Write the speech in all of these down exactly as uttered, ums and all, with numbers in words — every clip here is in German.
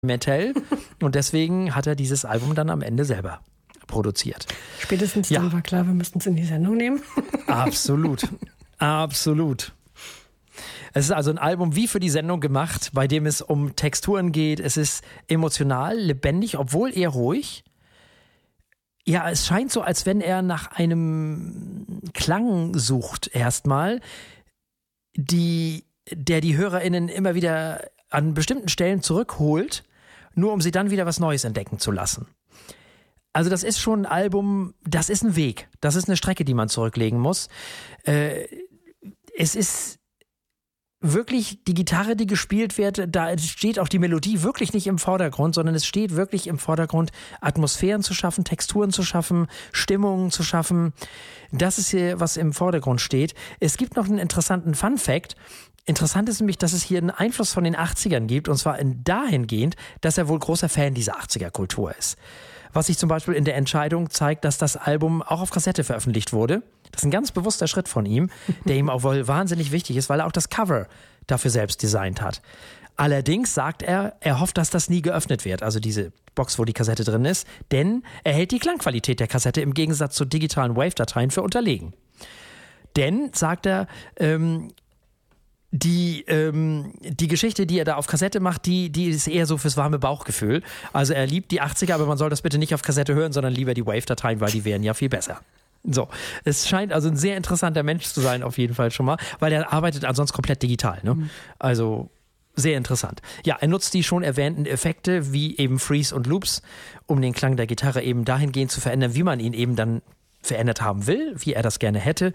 experimentell und deswegen hat er dieses Album dann am Ende selber produziert. Spätestens ja. dann war klar, wir müssten es in die Sendung nehmen. Absolut, absolut. Es ist also ein Album wie für die Sendung gemacht, bei dem es um Texturen geht. Es ist emotional, lebendig, obwohl eher ruhig. Ja, es scheint so, als wenn er nach einem Klang sucht erstmal, die, der die HörerInnen immer wieder an bestimmten Stellen zurückholt, nur um sie dann wieder was Neues entdecken zu lassen. Also das ist schon ein Album, das ist ein Weg, das ist eine Strecke, die man zurücklegen muss. Äh, es ist wirklich die Gitarre, die gespielt wird, da steht auch die Melodie wirklich nicht im Vordergrund, sondern es steht wirklich im Vordergrund, Atmosphären zu schaffen, Texturen zu schaffen, Stimmungen zu schaffen. Das ist hier, was im Vordergrund steht. Es gibt noch einen interessanten Fun-Fact. Interessant ist nämlich, dass es hier einen Einfluss von den achtzigern gibt, und zwar in dahingehend, dass er wohl großer Fan dieser achtziger-Kultur ist. Was sich zum Beispiel in der Entscheidung zeigt, dass das Album auch auf Kassette veröffentlicht wurde. Das ist ein ganz bewusster Schritt von ihm, der ihm auch wohl wahnsinnig wichtig ist, weil er auch das Cover dafür selbst designt hat. Allerdings sagt er, er hofft, dass das nie geöffnet wird, also diese Box, wo die Kassette drin ist, denn er hält die Klangqualität der Kassette im Gegensatz zu digitalen Wave-Dateien für unterlegen. Denn, sagt er, ähm, Die, ähm, die Geschichte, die er da auf Kassette macht, die, die ist eher so fürs warme Bauchgefühl. Also er liebt die achtziger, aber man soll das bitte nicht auf Kassette hören, sondern lieber die Wave-Dateien, weil die wären ja viel besser. So, es scheint also ein sehr interessanter Mensch zu sein, auf jeden Fall schon mal, weil er arbeitet ansonsten komplett digital. Ne? Mhm. Also sehr interessant. Ja, er nutzt die schon erwähnten Effekte, wie eben Freeze und Loops, um den Klang der Gitarre eben dahingehend zu verändern, wie man ihn eben dann verändert haben will, wie er das gerne hätte.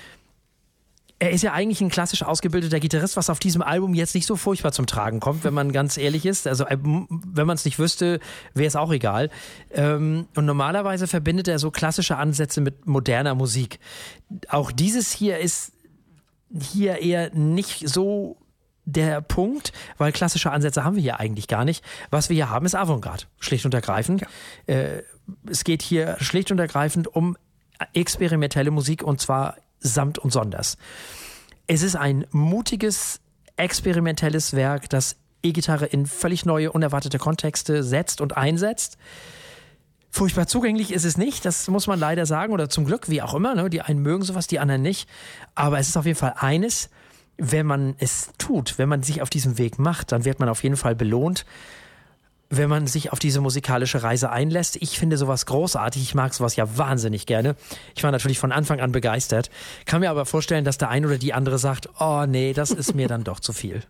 Er ist ja eigentlich ein klassisch ausgebildeter Gitarrist, was auf diesem Album jetzt nicht so furchtbar zum Tragen kommt, wenn man ganz ehrlich ist. Also wenn man es nicht wüsste, wäre es auch egal. Und normalerweise verbindet er so klassische Ansätze mit moderner Musik. Auch dieses hier ist hier eher nicht so der Punkt, weil klassische Ansätze haben wir hier eigentlich gar nicht. Was wir hier haben, ist Avantgarde, schlicht und ergreifend. Ja. Es geht hier schlicht und ergreifend um experimentelle Musik, und zwar samt und sonders. Es ist ein mutiges, experimentelles Werk, das E-Gitarre in völlig neue, unerwartete Kontexte setzt und einsetzt. Furchtbar zugänglich ist es nicht, das muss man leider sagen, oder zum Glück, wie auch immer. Ne? Die einen mögen sowas, die anderen nicht. Aber es ist auf jeden Fall eines, wenn man es tut, wenn man sich auf diesem Weg macht, dann wird man auf jeden Fall belohnt, wenn man sich auf diese musikalische Reise einlässt. Ich finde sowas großartig. Ich mag sowas ja wahnsinnig gerne. Ich war natürlich von Anfang an begeistert. Kann mir aber vorstellen, dass der eine oder die andere sagt, oh nee, das ist mir dann doch zu viel.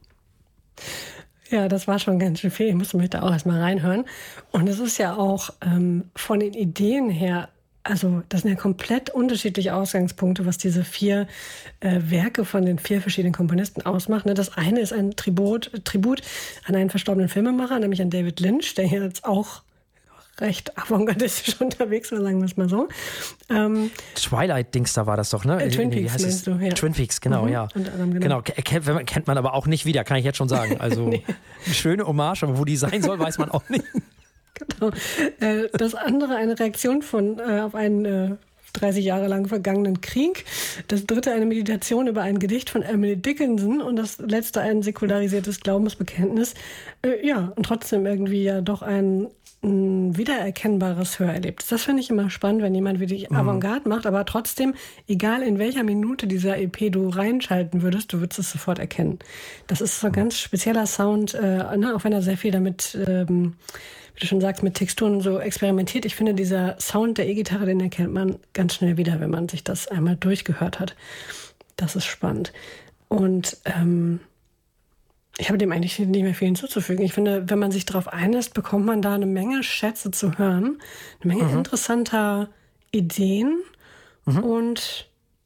Ja, das war schon ganz schön viel. Ich musste mich da auch erstmal reinhören. Und es ist ja auch ähm, von den Ideen her, also das sind ja komplett unterschiedliche Ausgangspunkte, was diese vier äh, Werke von den vier verschiedenen Komponisten ausmacht. Ne? Das eine ist ein Tribut, Tribut an einen verstorbenen Filmemacher, nämlich an David Lynch, der hier jetzt auch recht avantgardistisch unterwegs war, sagen wir es mal so. Ähm, Twilight-Dings, da war das doch, ne? Äh, Twin Peaks meinst du, ja. Twin Peaks, genau, mhm, ja. Anderem, genau. genau. Kennt, kennt man aber auch nicht wieder, kann ich jetzt schon sagen. Also nee. Eine schöne Hommage, aber wo die sein soll, weiß man auch nicht. Genau. Das andere, eine Reaktion von äh, auf einen äh, dreißig Jahre lang vergangenen Krieg. Das dritte, eine Meditation über ein Gedicht von Emily Dickinson. Und das letzte, ein säkularisiertes Glaubensbekenntnis. Äh, ja, und trotzdem irgendwie ja doch ein, ein wiedererkennbares Hörerlebnis. Das finde ich immer spannend, wenn jemand wirklich Avantgarde macht, aber trotzdem, egal in welcher Minute dieser E P du reinschalten würdest, du würdest es sofort erkennen. Das ist so ein ganz spezieller Sound, äh, ne, auch wenn er sehr viel damit ähm, wie du schon sagst, mit Texturen so experimentiert. Ich finde, dieser Sound der E-Gitarre, den erkennt man ganz schnell wieder, wenn man sich das einmal durchgehört hat. Das ist spannend. Und ähm, ich habe dem eigentlich nicht mehr viel hinzuzufügen. Ich finde, wenn man sich darauf einlässt, bekommt man da eine Menge Schätze zu hören, eine Menge mhm. interessanter Ideen mhm. und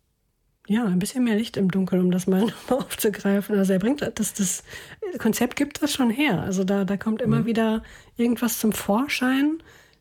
ja, ein bisschen mehr Licht im Dunkeln, um das mal aufzugreifen. Also er bringt das, das Konzept gibt das schon her. Also da, da kommt immer mhm. wieder irgendwas zum Vorschein,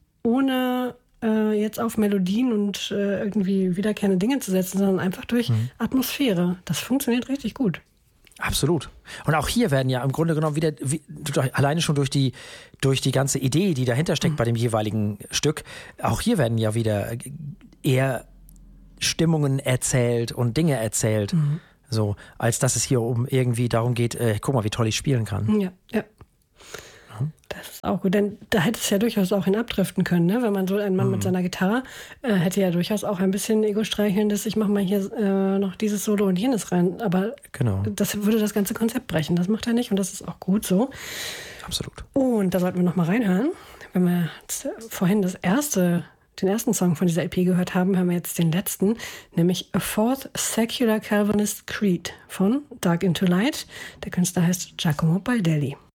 ohne äh, jetzt auf Melodien und äh, irgendwie wiederkehrende Dinge zu setzen, sondern einfach durch mhm. Atmosphäre. Das funktioniert richtig gut. Absolut. Und auch hier werden ja im Grunde genommen wieder, wie, alleine schon durch die, durch die ganze Idee, die dahinter steckt mhm. bei dem jeweiligen Stück, auch hier werden ja wieder eher Stimmungen erzählt und Dinge erzählt, mhm. so, als dass es hier um irgendwie darum geht, äh, guck mal, wie toll ich spielen kann. Ja, ja. Das ist auch gut, denn da hätte es ja durchaus auch hin abdriften können, ne? Wenn man so ein Mann mhm. mit seiner Gitarre äh, hätte ja durchaus auch ein bisschen Ego-streichelndes, ich mache mal hier äh, noch dieses Solo und jenes rein, aber genau. das würde das ganze Konzept brechen, das macht er nicht und das ist auch gut so. Absolut. Und da sollten wir noch mal reinhören. Wenn wir vorhin das erste, den ersten Song von dieser L P gehört haben, hören wir jetzt den letzten, nämlich A Fourth Secular Calvinist Creed von Dark into Light. Der Künstler heißt Giacomo Baldelli.